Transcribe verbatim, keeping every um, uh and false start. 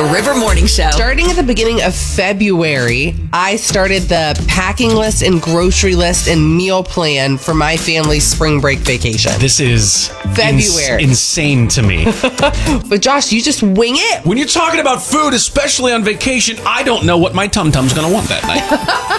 The River Morning Show. Starting at the beginning of February, I started the packing list and grocery list and meal plan for my family's spring break vacation. This is February. ins- insane to me. But Josh, you just wing it. When you're talking about food, especially on vacation, I don't know what my tum-tum's going to want that night.